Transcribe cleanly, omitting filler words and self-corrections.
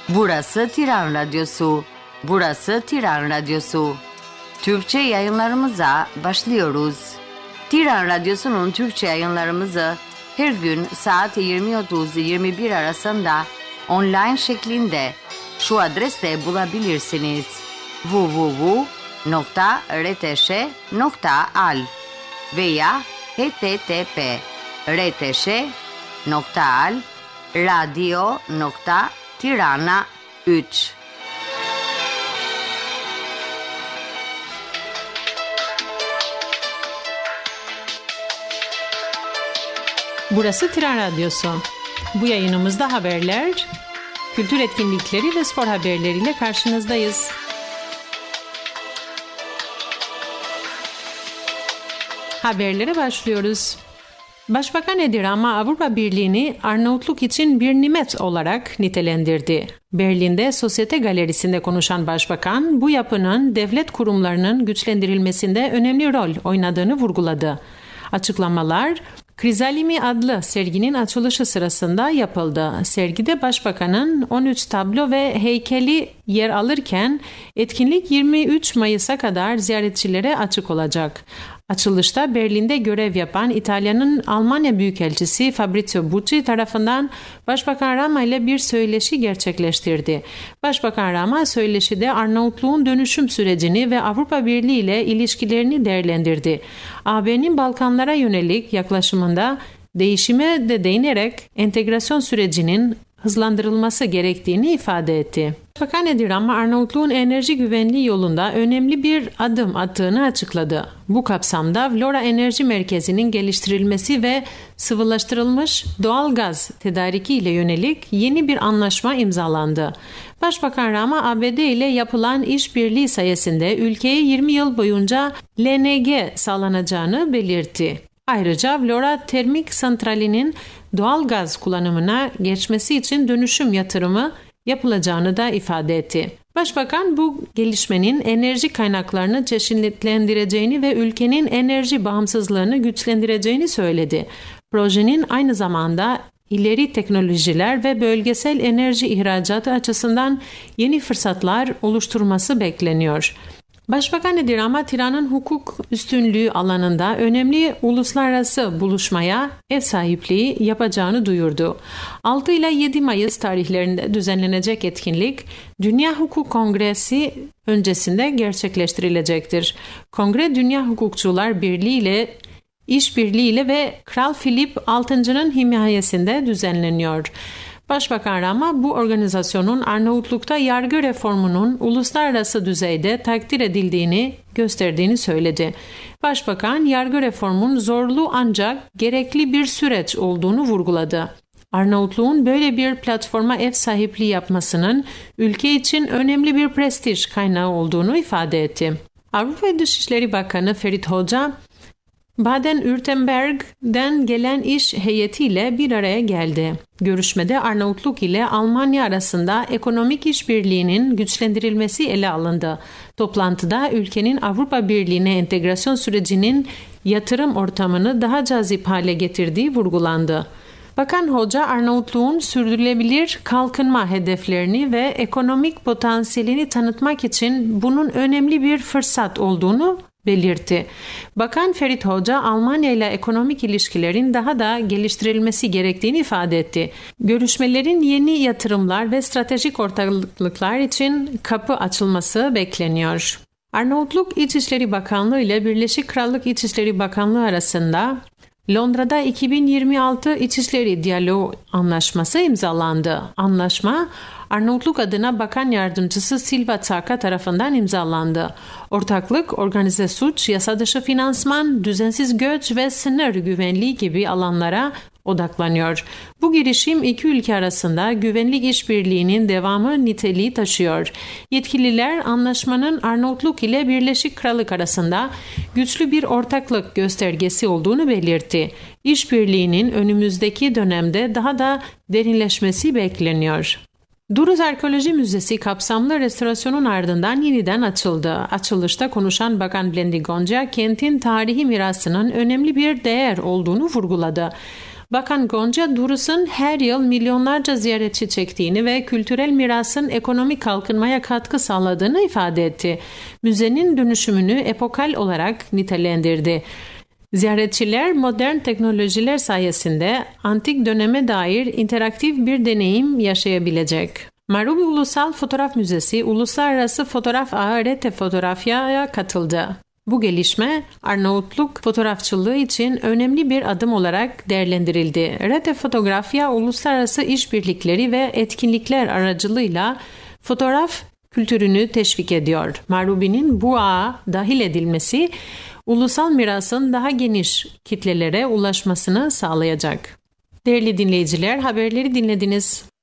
Burası Tiran Radyosu. Burası Tiran Radyosu. Türkçe yayınlarımıza başlıyoruz. Tiran Radyosu'nun Türkçe yayınlarımızı her gün saat 20.30-21 arasında online şeklinde şu adreste bulabilirsiniz: www.rtş.al veya http://rtş.al/radio.tirana3. Burası Tiran Radyosu. Bu yayınımızda haberler, kültür etkinlikleri ve spor haberleriyle karşınızdayız. Haberlere başlıyoruz. Başbakan Edi Rama Avrupa Birliği'ni Arnavutluk için bir nimet olarak nitelendirdi. Berlin'de Sosyete Galerisi'nde konuşan Başbakan, bu yapının devlet kurumlarının güçlendirilmesinde önemli rol oynadığını vurguladı. Açıklamalar, Krizalimi adlı serginin açılışı sırasında yapıldı. Sergide Başbakan'ın 13 tablo ve heykeli yer alırken etkinlik 23 Mayıs'a kadar ziyaretçilere açık olacak. Açılışta Berlin'de görev yapan İtalya'nın Almanya Büyükelçisi Fabrizio Bucci tarafından Başbakan Rama ile bir söyleşi gerçekleştirdi. Başbakan Rama söyleşide Arnavutluğun dönüşüm sürecini ve Avrupa Birliği ile ilişkilerini değerlendirdi. AB'nin Balkanlara yönelik yaklaşımında değişime de değinerek entegrasyon sürecinin hızlandırılması gerektiğini ifade etti. Başbakan Edi Rama, Arnavutluğun enerji güvenliği yolunda önemli bir adım attığını açıkladı. Bu kapsamda Vlora Enerji Merkezi'nin geliştirilmesi ve sıvılaştırılmış doğal gaz tedariki ile yönelik yeni bir anlaşma imzalandı. Başbakan Rama, ABD ile yapılan işbirliği sayesinde ülkeye 20 yıl boyunca LNG sağlanacağını belirtti. Ayrıca Vlora Termik Santrali'nin doğal gaz kullanımına geçmesi için dönüşüm yatırımı yapılacağını da ifade etti. Başbakan bu gelişmenin enerji kaynaklarını çeşitlendireceğini ve ülkenin enerji bağımsızlığını güçlendireceğini söyledi. Projenin aynı zamanda ileri teknolojiler ve bölgesel enerji ihracatı açısından yeni fırsatlar oluşturması bekleniyor. Başbakan Edi Rama, Tiran'ın hukuk üstünlüğü alanında önemli uluslararası buluşmaya ev sahipliği yapacağını duyurdu. 6 ile 7 Mayıs tarihlerinde düzenlenecek etkinlik, Dünya Hukuk Kongresi öncesinde gerçekleştirilecektir. Kongre, Dünya Hukukçular Birliği ile işbirliğiyle ve Kral Filip VI'nın himayesinde düzenleniyor. Başbakan Rama, bu organizasyonun Arnavutluk'ta yargı reformunun uluslararası düzeyde takdir edildiğini gösterdiğini söyledi. Başbakan, yargı reformunun zorlu ancak gerekli bir süreç olduğunu vurguladı. Arnavutluğun böyle bir platforma ev sahipliği yapmasının ülke için önemli bir prestij kaynağı olduğunu ifade etti. Avrupa Dışişleri Bakanı Ferit Hoca, Baden-Württemberg'den gelen iş heyetiyle bir araya geldi. Görüşmede Arnavutluk ile Almanya arasında ekonomik işbirliğinin güçlendirilmesi ele alındı. Toplantıda ülkenin Avrupa Birliği'ne entegrasyon sürecinin yatırım ortamını daha cazip hale getirdiği vurgulandı. Bakan Hoca, Arnavutluğun sürdürülebilir kalkınma hedeflerini ve ekonomik potansiyelini tanıtmak için bunun önemli bir fırsat olduğunu belirtti. Bakan Ferit Hoca, Almanya ile ekonomik ilişkilerin daha da geliştirilmesi gerektiğini ifade etti. Görüşmelerin yeni yatırımlar ve stratejik ortaklıklar için kapı açılması bekleniyor. Arnavutluk İçişleri Bakanlığı ile Birleşik Krallık İçişleri Bakanlığı arasında Londra'da 2026 İçişleri Diyaloğu Anlaşması imzalandı. Anlaşma, Arnavutluk adına Bakan Yardımcısı Silva Tsaka tarafından imzalandı. Ortaklık, organize suç, yasa dışı finansman, düzensiz göç ve sınır güvenliği gibi alanlara odaklanıyor. Bu girişim iki ülke arasında güvenlik işbirliğinin devamı niteliği taşıyor. Yetkililer anlaşmanın Arnavutluk ile Birleşik Krallık arasında güçlü bir ortaklık göstergesi olduğunu belirtti. İşbirliğinin önümüzdeki dönemde daha da derinleşmesi bekleniyor. Duruz Arkeoloji Müzesi kapsamlı restorasyonun ardından yeniden açıldı. Açılışta konuşan Bakan Blendi Gonca, kentin tarihi mirasının önemli bir değer olduğunu vurguladı. Bakan Gonca Durus'un her yıl milyonlarca ziyaretçi çektiğini ve kültürel mirasın ekonomik kalkınmaya katkı sağladığını ifade etti. Müzenin dönüşümünü epokal olarak nitelendirdi. Ziyaretçiler modern teknolojiler sayesinde antik döneme dair interaktif bir deneyim yaşayabilecek. Marubi Ulusal Fotoğraf Müzesi, Uluslararası Fotoğraf Ağı Rete Fotoğrafya'ya katıldı. Bu gelişme Arnavutluk fotoğrafçılığı için önemli bir adım olarak değerlendirildi. Rete Fotografya, uluslararası işbirlikleri ve etkinlikler aracılığıyla fotoğraf kültürünü teşvik ediyor. Marubi'nin bu ağa dahil edilmesi, ulusal mirasın daha geniş kitlelere ulaşmasını sağlayacak. Değerli dinleyiciler, haberleri dinlediniz.